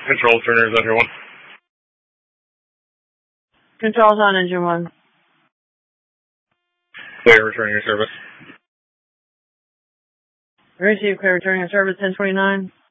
Control turners, Engine 1. Controls on Engine 1. Clear, returning your service. Receive clear, returning your service 1029.